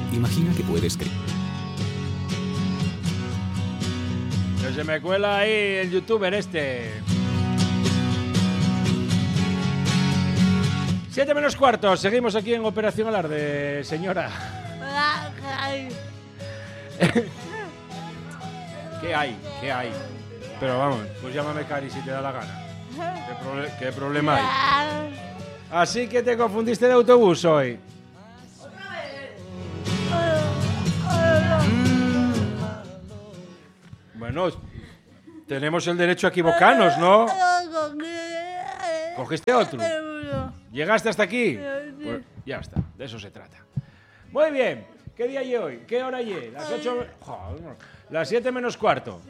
Imagina que puedes creer. Que se me cuela ahí el youtuber este. 7 menos cuarto, seguimos aquí en Operación Alarde, señora. ¿Qué hay? ¿Qué hay? Pero vamos, pues llámame Cari si te da la gana. ¿Qué problema hay? Así que te confundiste de autobús hoy. Bueno, tenemos el derecho a equivocarnos, ¿no? ¿Cogiste otro? ¿Llegaste hasta aquí? Pues ya está, de eso se trata. Muy bien, ¿qué día hay hoy? ¿Qué hora hay? Las 8... Joder, las 7 menos cuarto.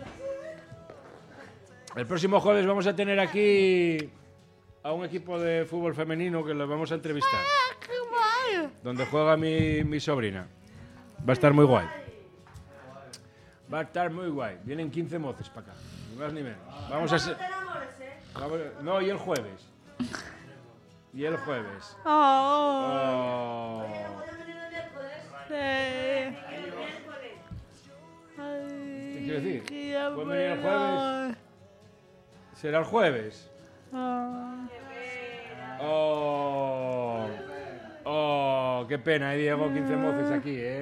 El próximo jueves vamos a tener aquí a un equipo de fútbol femenino que lo vamos a entrevistar. Donde juega mi sobrina. Va a estar muy guay. Va a estar muy guay. Vienen 15 moces para acá. Ni más ni menos. Vamos a ser... No, y el jueves. Y el jueves. Oh. ¿Qué quiero decir? ¿Pueden venir el jueves? ¿Será el jueves? Oh, qué pena, Diego, 15 moces aquí, ¿eh?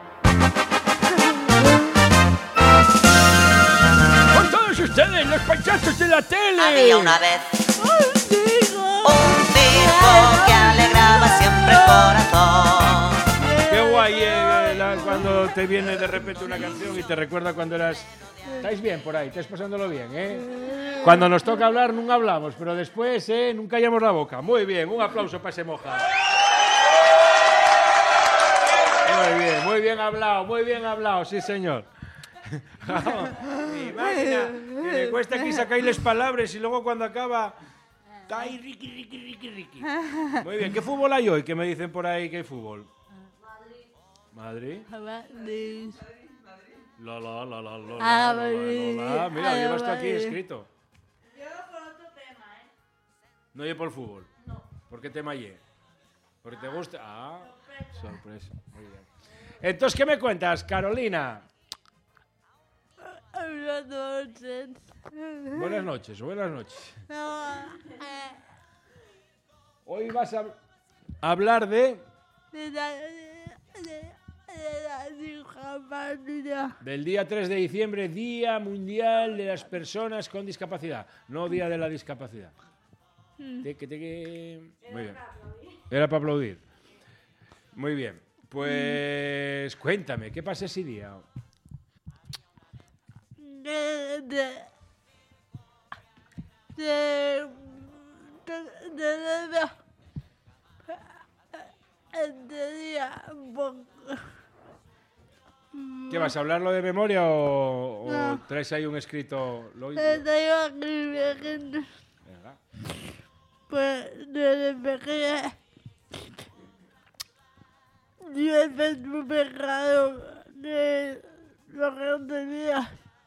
¡Con todos ustedes, los payasos de la tele! Había una vez un circo que alegraba siempre el corazón. Qué guay, cuando te viene de repente una canción y te recuerda cuando eras... ¿Estáis bien por ahí? ¿Estáis pasándolo bien, Cuando nos toca hablar, nunca hablamos, pero después, nunca callamos la boca. Muy bien, un aplauso para ese moja. Muy bien hablado, sí señor. Mi máquina, que me cuesta aquí sacarles palabras y luego cuando acaba... ¡Ay, Ricky! Muy bien, ¿qué fútbol hay hoy? ¿Qué me dicen por ahí que hay fútbol? ¿Madrid? La. Mira, llevas esto aquí escrito. Yo por otro tema, No llevo por el fútbol. No. ¿Por qué tema lle? ¿Porque te gusta? Ah, sorpresa. Muy bien. Entonces, ¿qué me cuentas, Carolina? Buenas noches. Hoy vas a hablar de... Del día 3 de diciembre, Día Mundial de las Personas con Discapacidad. No Día de la Discapacidad. Muy bien. Era para aplaudir. Muy bien. Pues cuéntame, ¿qué pasa ese día? ¿Qué vas a hablarlo de memoria o traes ahí un escrito? Venga. Pues desde pequeña yo he súper raro de lo que tenía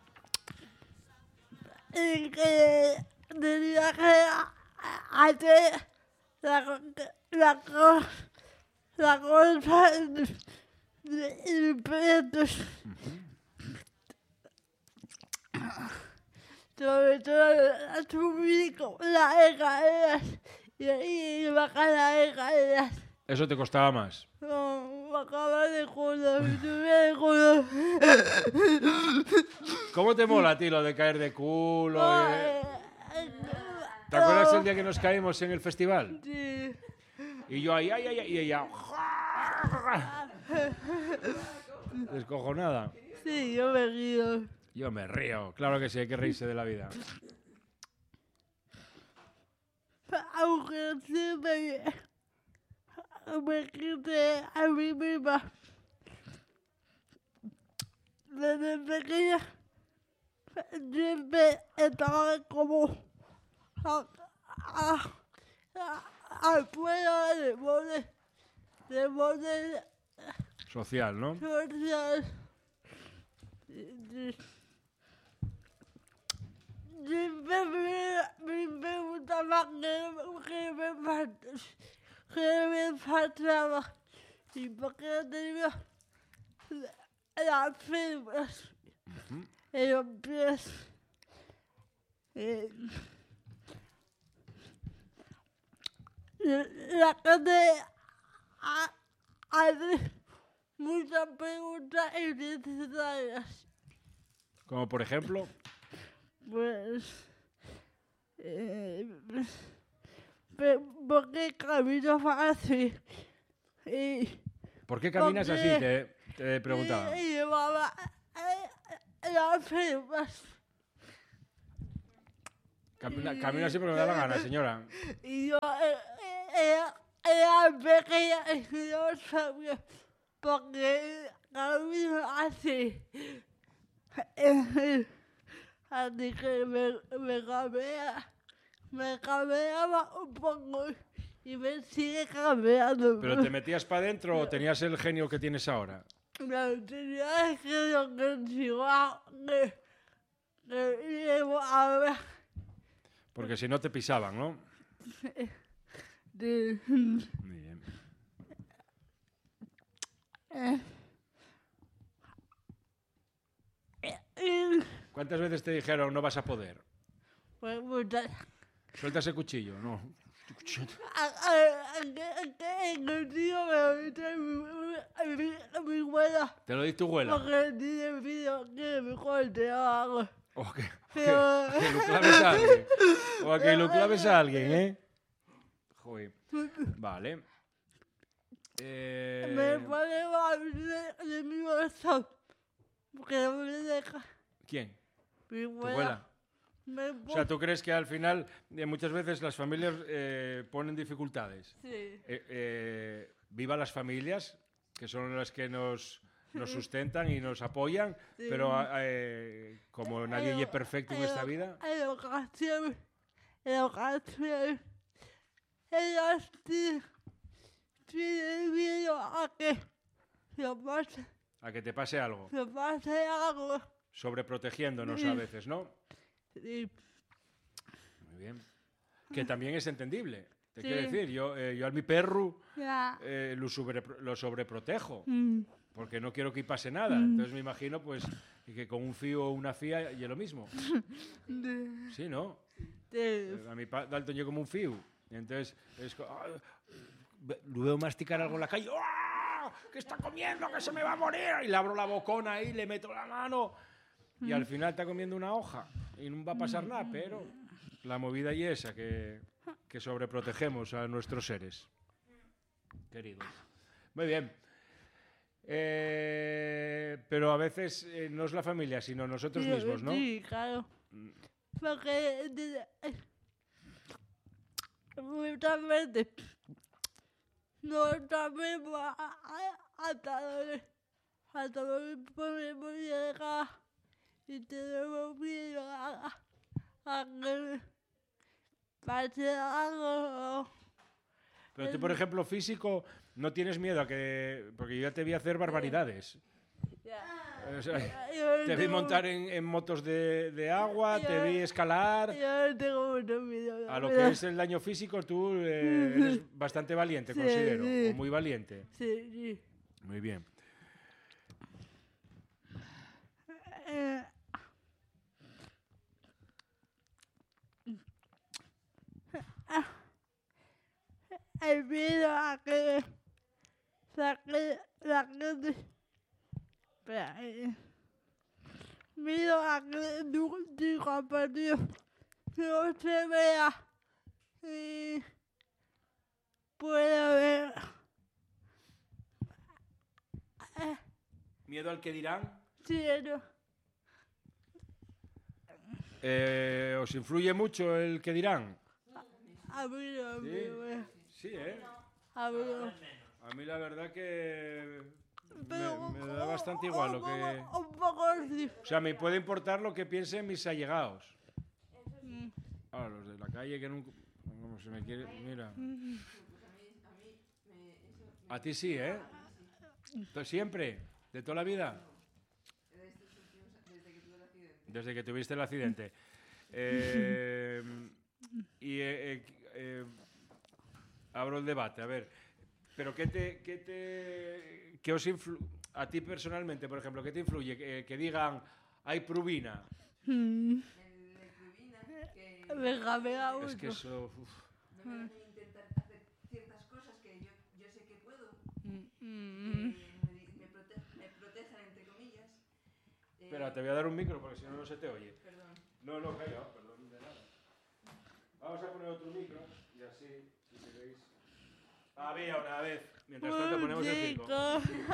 y que tenía que hacer la cosa de proyectos. Sobre todo subir las escaleras y bajar las escaleras. Eso te costaba más. No, bajaba de culo, me subía de culo. ¿Cómo te mola a ti lo de caer de culo? ¿Te acuerdas el día que nos caímos en el festival? Sí. Y yo ahí, y ella... Descojonada. Sí, yo me río. Yo me río, claro que sí, hay que reírse de la vida. Aunque siempre me quité a mí misma. Desde pequeña siempre estaba como afuera de borde Social, ¿no? social. Siempre me gustaba que me faltaba. ¿Y por qué tenía las firmas en los pies. La gente hace muchas preguntas innecesarias. Como por ejemplo, Pues, ¿por qué camino fácil? Y ¿por qué caminas así? porque- Te preguntaba. Y llevaba las firmas. Camino así porque me da la gana, señora. Y yo era pequeña y no sabía por qué camino así. Así que me cambiaba un poco y me sigue cambiando. ¿Pero te metías para adentro o tenías el genio que tienes ahora? No tenía que lo que llevo ahora. Porque si no te pisaban, ¿no? De, Muy bien. ¿Cuántas veces te dijeron no vas a poder? pues muchas. Suelta ese cuchillo, no. El tío me lo dice mi abuela. Te lo di tu abuela. Porque tiene el vídeo que me corte o algo. O que Pero- lo claves a alguien. O a que lo claves a alguien, ¿eh? Joder. Vale. Me pone mal de mi bolsa. Porque no me deja. ¿Quién? Mi ¿Tu abuela. abuela? Me O sea, ¿tú crees que al final muchas veces las familias ponen dificultades? Sí. Viva las familias, que son las que nos sustentan y nos apoyan, Sí. pero como nadie es perfecto en esta vida, En ocasiones. Ellas tienen miedo a que a que te pase algo, se pase algo. sobreprotegiéndonos a veces, ¿no? Sí. Muy bien. Que también es entendible. Te Sí. quiero decir, yo a mi perro Ya. lo sobreprotejo. Mm. Porque no quiero que pase nada. Entonces me imagino pues que con un fío o una fía y es lo mismo. Sí, ¿no? Sí. A mi Dalton llega como un fío. Y entonces lo veo masticar algo en la calle. ¡Ah! ¡Que está comiendo! ¡Que se me va a morir! Y le abro la bocona ahí, le meto la mano. Y al final está comiendo una hoja. Y no va a pasar nada, pero la movida y esa, que sobreprotegemos a nuestros seres queridos. Muy bien. Pero a veces no es la familia, sino nosotros Sí, mismos, ¿no? Sí, claro. Porque muchas veces no sabemos hasta dónde podemos llegar y tenemos miedo a que pase algo. Pero tú, por ejemplo, físico, no tienes miedo a que... Porque yo ya te vi hacer barbaridades. O sea, te vi montar en motos de agua, te vi escalar. Yo no tengo mucho miedo. A lo que es el daño físico, tú eres bastante valiente, Sí, considero. sí. O muy valiente. Sí, sí. Muy bien. El miedo a que la gente... Espera, miedo a que tu compañero no se vea y pueda ver. ¿Miedo al que dirán? Cielo. ¿Os influye mucho el que dirán? A mí no, a mí no. Sí, ¿eh? A mí no. A mí la verdad que Pero me da bastante igual lo que... Un poco sí. O sea, me puede importar lo que piensen mis allegados. Ahora, los de la calle que nunca... Como se me quiere... Mira. A ti sí, ¿eh? ¿Siempre? ¿De toda la vida? Desde que tuviste el accidente. Abro el debate, a ver. ¿Pero qué ¿qué os a ti personalmente, por ejemplo, qué te influye? Que digan, hay prubina. El de Prubina, que Venga, uno. Es que eso... uf. no me dejan intentar hacer ciertas cosas que yo sé que puedo, que me protejan, entre comillas. Espera, te voy a dar un micro porque si no, no se te oye. Perdón. No, calla, perdón, de nada. Vamos a poner otro micro y así, si queréis... Había una vez. Mientras tanto ponemos el 5.